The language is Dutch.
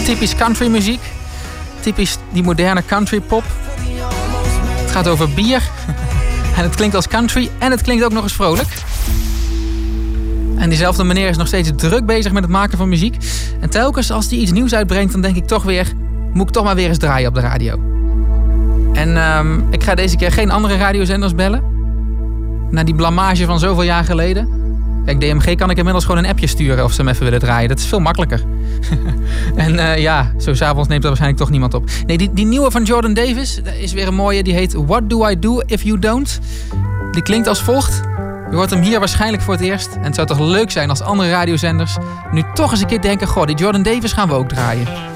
typisch country muziek. Typisch die moderne country pop. Het gaat over bier. En het klinkt als country. En het klinkt ook nog eens vrolijk. En diezelfde meneer is nog steeds druk bezig met het maken van muziek. En telkens als hij iets nieuws uitbrengt, dan denk ik toch weer... moet ik toch maar weer eens draaien op de radio. En ik ga deze keer geen andere radiozenders bellen. Na die blamage van zoveel jaar geleden. Kijk, DMG kan ik inmiddels gewoon een appje sturen of ze hem even willen draaien. Dat is veel makkelijker. En zo 's avonds neemt er waarschijnlijk toch niemand op. Nee, die nieuwe van Jordan Davis is weer een mooie. Die heet What Do I Do If You Don't? Die klinkt als volgt. Je hoort hem hier waarschijnlijk voor het eerst. En het zou toch leuk zijn als andere radiozenders nu toch eens een keer denken... goh, die Jordan Davis gaan we ook draaien.